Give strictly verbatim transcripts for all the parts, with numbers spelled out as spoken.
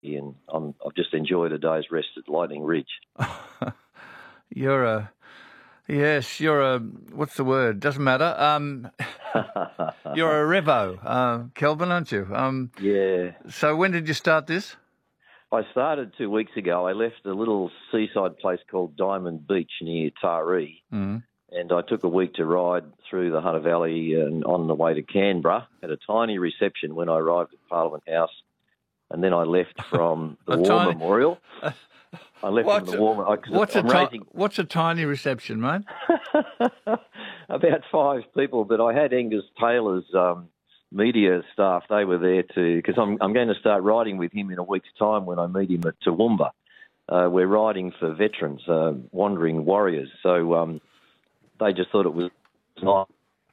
and I'm, I've just enjoyed a day's rest at Lightning Ridge. You're a, yes, you're a, what's the word? Doesn't matter. Um, you're a revo, uh, Kelvin, aren't you? Um, yeah. So when did you start this? I started two weeks ago. I left a little seaside place called Diamond Beach near Taree, Mm. and I took a week to ride through the Hunter Valley and on the way to Canberra. Had a tiny reception when I arrived at Parliament House, and then I left from the A War tiny- Memorial. I left What's from the a- War Memorial. What's a, I'm ti- raising what's a tiny reception, mate? about five people, but I had Angus Taylor's um, media staff. They were there to, because I'm, I'm going to start riding with him in a week's time when I meet him at Toowoomba. Uh, we're riding for veterans, uh, wandering warriors. So um, they just thought it was nice.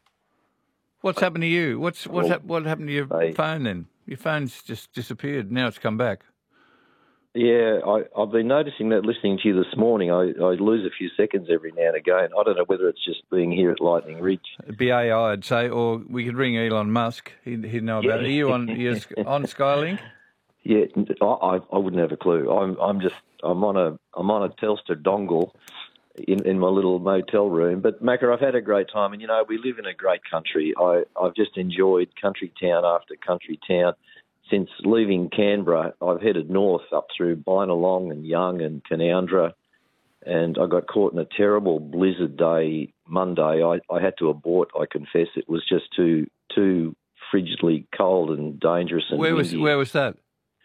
What's happened to you? What's what's Well, hap- what happened to your they- phone then? Your phone's just disappeared. Now it's come back. Yeah, I, I've been noticing that listening to you this morning. I, I lose a few seconds every now and again. I don't know whether it's just being here at Lightning Ridge. B A I, I'd say, or we could ring Elon Musk. He'd, he'd know about Yeah. it. Are you on, you're on Skylink? Yeah, I, I I wouldn't have a clue. I'm I'm just I'm on a I'm on a Telstra dongle in, in my little motel room. But Macca, I've had a great time, and you know we live in a great country. I I've just enjoyed country town after country town. Since leaving Canberra, I've headed north up through Bynalong and Young and Canowindra, and I got caught in a terrible blizzard day Monday. I, I had to abort. I confess, it was just too too frigidly cold and dangerous. And Where was windy. where was that?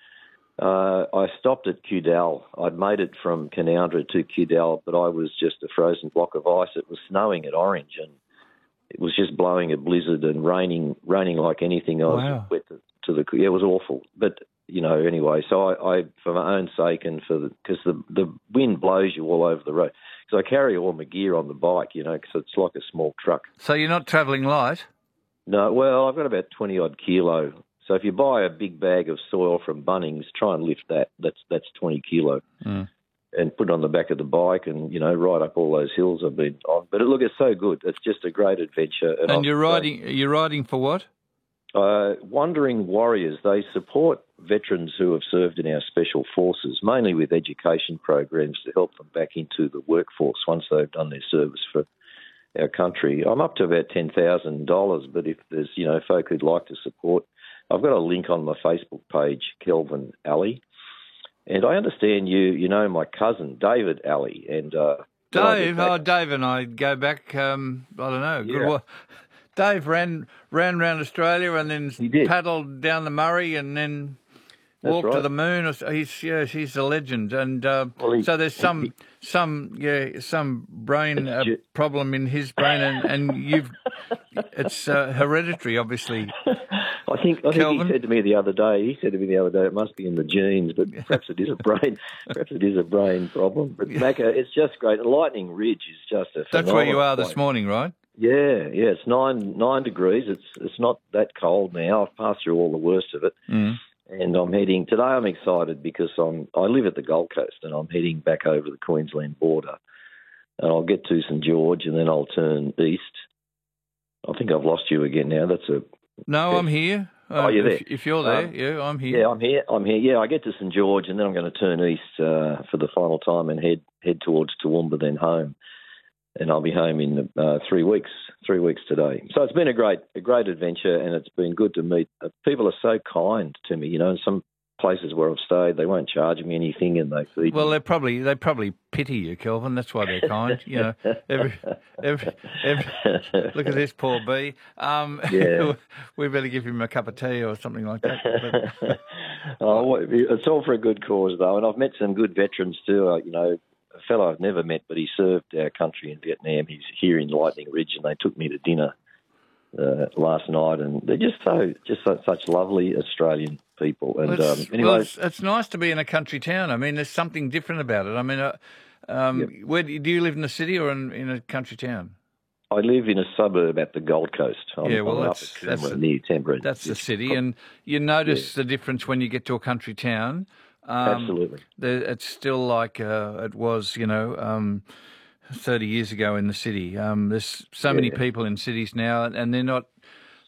Uh, I stopped at Cudal. I'd made it from Canowindra to Cudal, but I was just a frozen block of ice. It was snowing at Orange, and it was just blowing a blizzard and raining, raining like anything. I was Wow. wet to, to the. Yeah, it was awful. But you know, anyway, so I, I for my own sake and for the because the the wind blows you all over the road. Because I carry all my gear on the bike, you know, because it's like a small truck. So you're not travelling light? No, well, I've got about twenty odd kilo. So if you buy a big bag of soil from Bunnings, try and lift that. That's that's twenty kilo, Mm. and put it on the back of the bike, and you know, ride up all those hills I've been on. But it, look, it's so good. It's just a great adventure. And, I've- you're riding. You're riding for what? Uh, Wandering Warriors. They support veterans who have served in our special forces, mainly with education programs to help them back into the workforce once they've done their service for our country. I'm up to about ten thousand dollars, but if there's you know folk who'd like to support. I've got a link on my Facebook page, Kelvin Alley, and I understand you you know my cousin, David Alley. And uh, when I get Dave, back- oh, Dave and I go back, um, I don't know, good Yeah. wa- Dave ran ran around Australia and then He did. paddled down the Murray and then That's walked to right. the moon. Or so- He's yeah, he's a legend. And uh, Well, he- so there's some he- some yeah some brain uh, It's ju- problem in his brain, and, and you've it's uh, hereditary, obviously. I think I think Kelvin? he said to me the other day. He said to me the other day, it must be in the genes, but perhaps it is a brain. Perhaps it is a brain problem. But Macca, it's just great. Lightning Ridge is just a. That's where you phenomenal are this place. morning, right? Yeah, yeah. It's nine nine degrees. It's it's not that cold now. I've passed through all the worst of it, Mm. and I'm heading today. I'm excited because I'm I live at the Gold Coast, and I'm heading back over the Queensland border, and I'll get to St George, and then I'll turn east. I think I've lost you again now. That's a No, Yes. I'm here. Uh, Oh, you're if, there. if you're there, Um, yeah, I'm here. Yeah, I'm here. I'm here. Yeah, I get to St George, and then I'm going to turn east uh, for the final time and head head towards Toowoomba, then home. And I'll be home in uh, three weeks. Three weeks today. So it's been a great a great adventure, and it's been good to meet. Uh, people are so kind to me. You know, in some places where I've stayed, they won't charge me anything, and they feed Well, me. they probably they probably pity you, Kelvin. That's why they're kind. You know, every, every, every, look at this poor bee. Um, Yeah. we better give him a cup of tea or something like that. But, Oh, what- it's all for a good cause, though, and I've met some good veterans too. Uh, you know, a fellow I've never met, but he served our country in Vietnam. He's here in Lightning Ridge, and they took me to dinner uh, last night, and they're just so just so, such lovely Australian people. And well, um, it's, anyway, well, it's, it's nice to be in a country town. I mean, there's something different about it. I mean, uh, um, Yep. where do you, do you live in the city or in, in a country town? I live in a suburb at the Gold Coast. I'm, Yeah, well, I'm up that's- at that's Coomera, a- near Canberra. That's the It's city, pro- and you notice the difference when you get to a country town. Um, Absolutely. the- It's still like uh, it was, you know, um, thirty years ago in the city. Um, there's so many Yeah. people in cities now, and they're not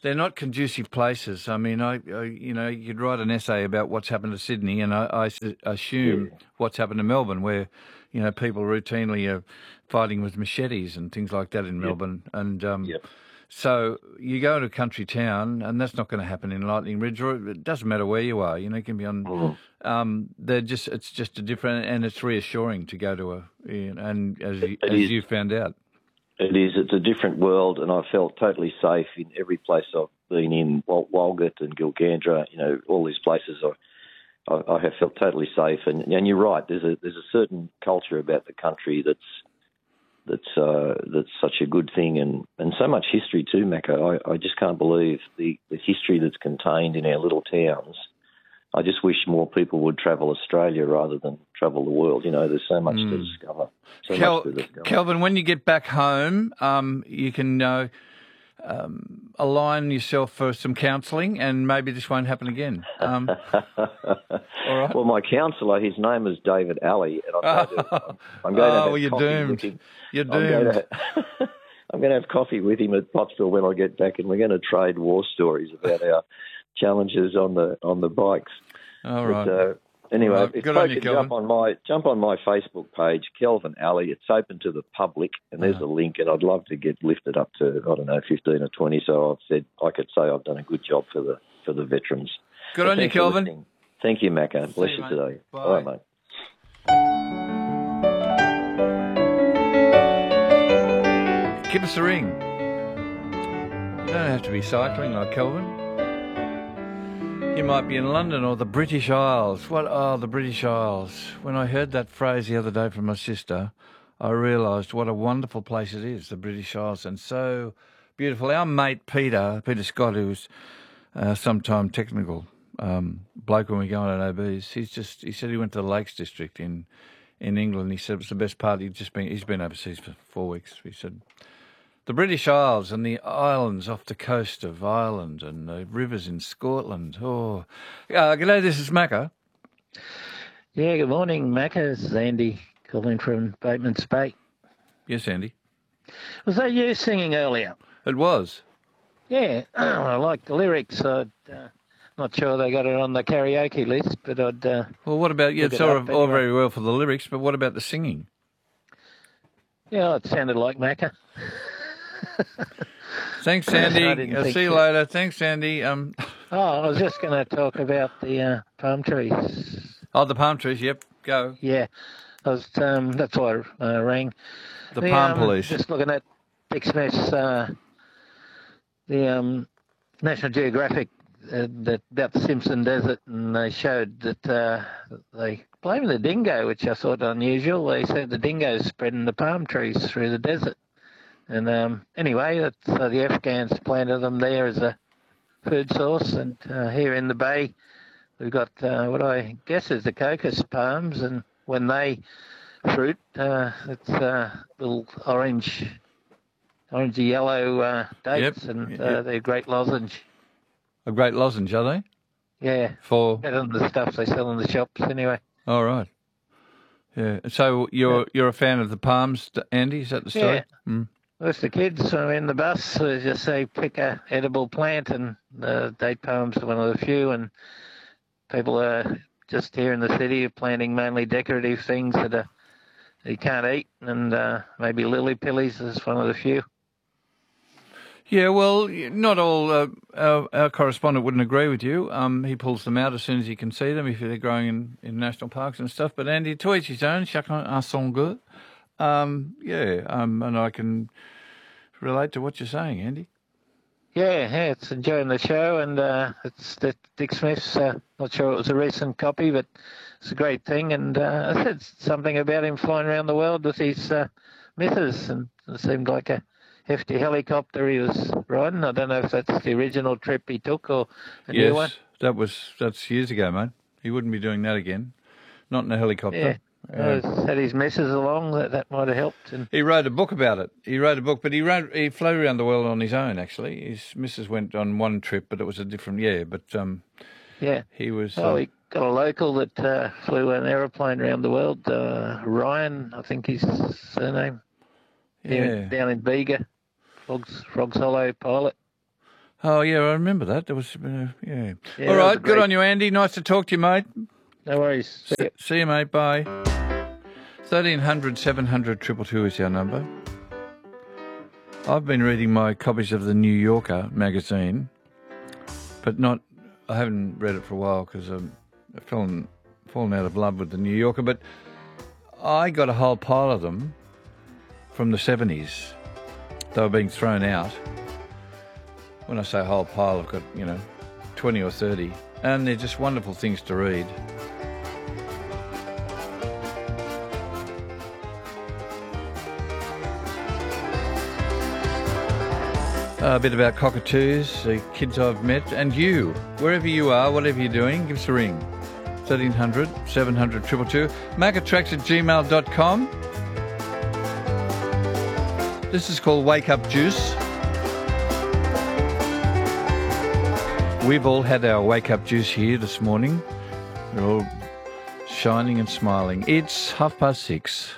they're not conducive places. I mean, I, I you know, you'd write an essay about what's happened to Sydney, and I, I s- assume Yeah. what's happened to Melbourne, where, you know, people routinely are fighting with machetes and things like that in Yep. Melbourne. And um, Yep. so you go to a country town, and that's not going to happen in Lightning Ridge, or it doesn't matter where you are. You know, you can be on. Mhm. Um, they're just it's just a different, and it's reassuring to go to a, and as you, It as is. you found out. It is. It's a different world, and I felt totally safe in every place I've been in. Wal- Walgett and Gilgandra, you know, all these places. I, I, I have felt totally safe. And, and you're right. There's a there's a certain culture about the country that's that's uh, that's such a good thing, and, and so much history too, Macca. I, I just can't believe the, the history that's contained in our little towns. I just wish more people would travel Australia rather than travel the world. You know, there's so much to discover. So Kel- much to discover. Kelvin, when you get back home, um, you can uh, um, align yourself for some counselling, and maybe this won't happen again. Um, all right. Well, my counsellor, his name is David Alley, and I'm going to, I'm, I'm going to oh, have well, you're coffee doomed. with him. You're I'm going, doomed. to, I'm going to have coffee with him at Pottsville when I get back, and we're going to trade war stories about our challenges on the on the bikes. All But, right. uh, anyway, All right. if Good folks on you, could Kelvin. jump on my jump on my Facebook page, Kelvin Alley. It's open to the public, and there's Uh-huh. a link. And I'd love to get lifted up to I don't know fifteen or twenty. So I've said I could say I've done a good job for the for the veterans. Good So on you, thanks for Kelvin. listening. Thank you, Macca. Bless you, you mate. today. Bye. All right, mate. Give us a ring. You don't have to be cycling like Kelvin. You might be in London or the British Isles. What are the British Isles? When I heard that phrase the other day from my sister, I realised what a wonderful place it is, the British Isles, and so beautiful. Our mate Peter, Peter Scott, who's uh, sometime technical um, bloke when we go on an O Bs, he's just, he said he went to the Lakes District in, in England. He said it was the best part. He'd just been, he's been overseas for four weeks. He said, the British Isles and the islands off the coast of Ireland and the rivers in Scotland. Oh, uh, g'day, this is Macca. Yeah, good morning, Macca. This is Andy calling from Bateman's Bay. Yes, Andy. Was that you singing earlier? It was. Yeah, I like the lyrics. I'm uh, not sure they got it on the karaoke list, but I'd... Uh, Well, what about, yeah, Look it's it all, up all anyway. very well for the lyrics, but what about the singing? yeah, it sounded like Macca. Thanks, I Andy. didn't I'll think see you that- later. Thanks, Andy. Um, Oh, I was just going to talk about the uh, palm trees. oh, the palm trees, yep, go. Yeah, I was, um, that's why I uh, rang. The palm um, police. Just looking at Dick Smith's, uh, the um, National Geographic uh, that, about the Simpson Desert, and they showed that uh, they blamed the dingo, which I thought unusual. They said the dingo's spreading the palm trees through the desert. And um, anyway, that's, uh, the Afghans planted them there as a food source, and uh, here in the bay, we've got uh, what I guess is the cocos palms, and when they fruit, uh, it's uh, little orange, orangey yellow uh, dates, Yep, and yep. uh, they're great lozenge. A great lozenge, are they? Yeah, For, better than the stuff they sell in the shops anyway. all right. Yeah. So you're you're a fan of the palms, Andy? Is that the story? Yeah. Mm. Most of the kids are in the bus, we just say pick a edible plant, and uh, date palms are one of the few, and people are just here in the city are planting mainly decorative things that are, you can't eat, and uh, maybe lily pillies is one of the few. Yeah, well, not all. Uh, our, our correspondent wouldn't agree with you. Um, he pulls them out as soon as he can see them if they're growing in, in national parks and stuff. But Andy, to each his own. Chacun a son goût. Um, yeah, um, and I can relate to what you're saying, Andy. Yeah, yeah, it's enjoying the show, and uh, it's the Dick Smith's. Uh, not sure it was a recent copy, but it's a great thing. And uh, I said something about him flying around the world with his uh, missus, and it seemed like a hefty helicopter he was riding. I don't know if that's the original trip he took or a yes, new one. that was that's years ago, mate. He wouldn't be doing that again. Not in a helicopter. Yeah. Uh, Uh, had his missus along, that, that might have helped. And He wrote a book about it. He wrote a book, but he wrote, he flew around the world on his own. Actually, his missus went on one trip, but it was a different year. But um, yeah. he was. Oh, uh, we got a local that uh, flew an aeroplane around the world. Uh, Ryan, I think his surname. yeah. Down, down in Bega, Frogs, Frogs Hollow pilot. Oh, yeah, I remember that. There was, uh, yeah. Yeah, All that was right, a good great- on you, Andy. Nice to talk to you, mate. No worries. See ya. See you, mate. Bye. thirteen hundred, seven hundred, two two two is our number. I've been reading my copies of the New Yorker magazine, but not, I haven't read it for a while because I've fallen, fallen out of love with the New Yorker, but I got a whole pile of them from the seventies. They were being thrown out. When I say whole pile, I've got, you know, twenty or thirty, and they're just wonderful things to read. A bit about cockatoos, the kids I've met, and you. Wherever you are, whatever you're doing, give us a ring. thirteen hundred, seven hundred, two two two. macatracks at gmail dot com. This is called Wake Up Juice. We've all had our wake up juice here this morning. We're all shining and smiling. It's half past six.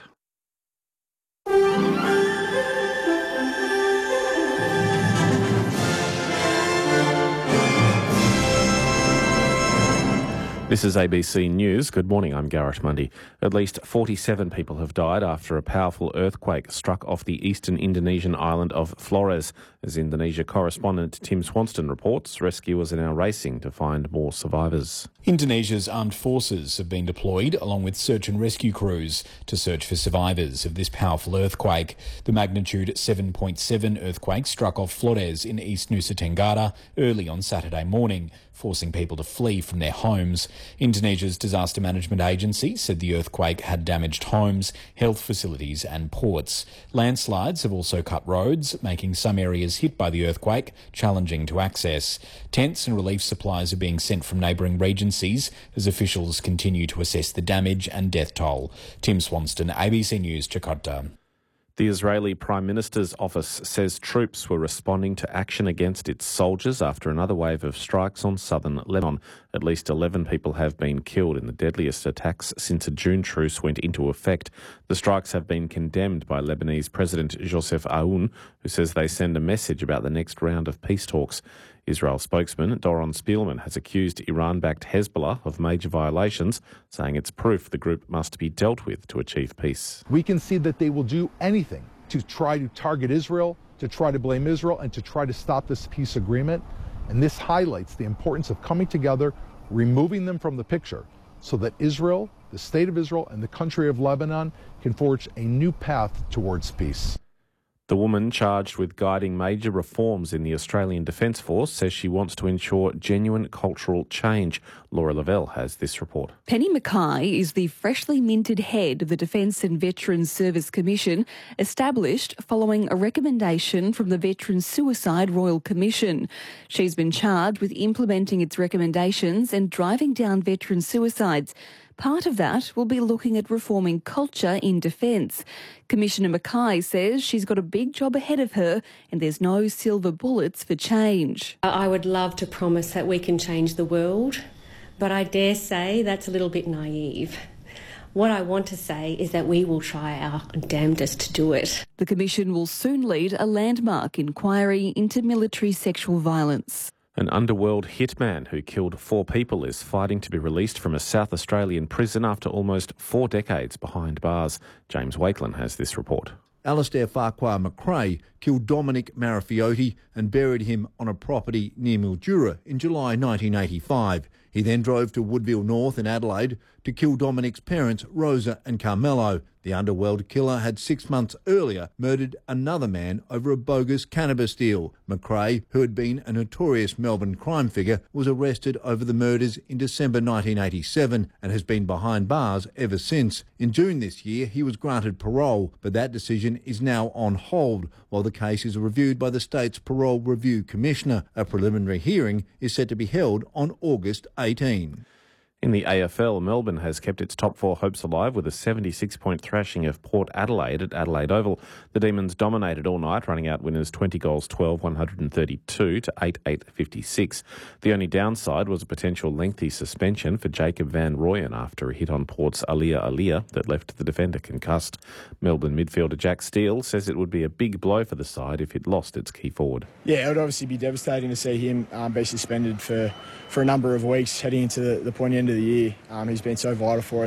This is A B C News. Good morning, I'm Garrett Mundy. At least forty-seven people have died after a powerful earthquake struck off the eastern Indonesian island of Flores. As Indonesia correspondent Tim Swanston reports, rescuers are now racing to find more survivors. Indonesia's armed forces have been deployed along with search and rescue crews to search for survivors of this powerful earthquake. The magnitude seven point seven earthquake struck off Flores in East Nusa Tenggara early on Saturday morning, forcing people to flee from their homes. Indonesia's disaster management agency said the earthquake had damaged homes, health facilities and ports. Landslides have also cut roads, making some areas hit by the earthquake challenging to access. Tents and relief supplies are being sent from neighbouring regencies as officials continue to assess the damage and death toll. Tim Swanston, A B C News, Jakarta. The Israeli Prime Minister's office says troops were responding to action against its soldiers after another wave of strikes on southern Lebanon. At least eleven people have been killed in the deadliest attacks since a June truce went into effect. The strikes have been condemned by Lebanese President Joseph Aoun, who says they send a message about the next round of peace talks. Israel spokesman Doron Spielman has accused Iran-backed Hezbollah of major violations, saying it's proof the group must be dealt with to achieve peace. We can see that they will do anything to try to target Israel, to try to blame Israel, and to try to stop this peace agreement. And this highlights the importance of coming together, removing them from the picture, so that Israel, the state of Israel, and the country of Lebanon can forge a new path towards peace. The woman charged with guiding major reforms in the Australian Defence Force says she wants to ensure genuine cultural change. Laura Lavelle has this report. Penny Mackay is the freshly minted head of the Defence and Veterans Service Commission, established following a recommendation from the Veterans Suicide Royal Commission. She's been charged with implementing its recommendations and driving down veteran suicides. Part of that will be looking at reforming culture in defence. Commissioner Mackay says she's got a big job ahead of her and there's no silver bullets for change. I would love to promise that we can change the world, but I dare say that's a little bit naive. What I want to say is that we will try our damnedest to do it. The Commission will soon lead a landmark inquiry into military sexual violence. An underworld hitman who killed four people is fighting to be released from a South Australian prison after almost four decades behind bars. James Wakelin has this report. Alistair Farquhar McRae killed Dominic Marafiotti and buried him on a property near Mildura in July nineteen eighty-five. He then drove to Woodville North in Adelaide to kill Dominic's parents, Rosa and Carmelo. The underworld killer had six months earlier murdered another man over a bogus cannabis deal. McRae, who had been a notorious Melbourne crime figure, was arrested over the murders in December nineteen eighty-seven and has been behind bars ever since. In June this year, he was granted parole, but that decision is now on hold while the case is reviewed by the state's Parole Review Commissioner. A preliminary hearing is set to be held on August eighteenth. In the A F L, Melbourne has kept its top four hopes alive with a seventy-six point thrashing of Port Adelaide at Adelaide Oval. The Demons dominated all night, running out winners twenty goals twelve, one hundred thirty-two to eight eight fifty-six. The only downside was a potential lengthy suspension for Jacob Van Rooyen after a hit on Port's Alia Alia that left the defender concussed. Melbourne midfielder Jack Steele says it would be a big blow for the side if it lost its key forward. Yeah, it would obviously be devastating to see him um, be suspended for, for a number of weeks heading into the, the pointy end of the year. Um, he's been so vital for us.